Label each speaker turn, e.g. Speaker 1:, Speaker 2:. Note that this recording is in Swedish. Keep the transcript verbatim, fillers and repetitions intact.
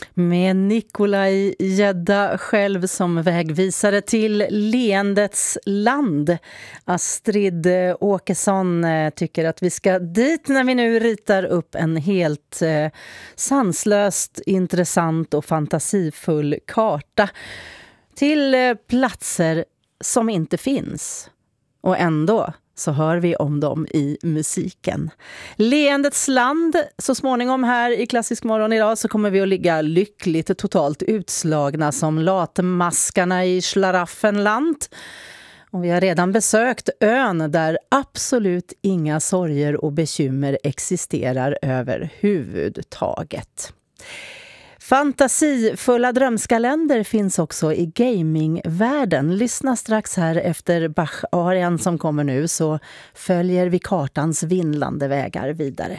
Speaker 1: Med Nikolaj Gedda själv som vägvisare till leendets land. Astrid Åkesson tycker att vi ska dit när vi nu ritar upp en helt eh, sanslöst intressant och fantasifull karta till eh, platser som inte finns. Och ändå så hör vi om dem i musiken. Leendets land, så småningom här i Klassisk morgon idag så kommer vi att ligga lyckligt totalt utslagna som latmaskarna i Schlaraffenland. Och vi har redan besökt ön där absolut inga sorger och bekymmer existerar över huvudtaget. Fantasifulla drömskaländer finns också i gamingvärlden. Lyssna strax här efter Bach-arian som kommer nu, så följer vi kartans vindlande vägar vidare.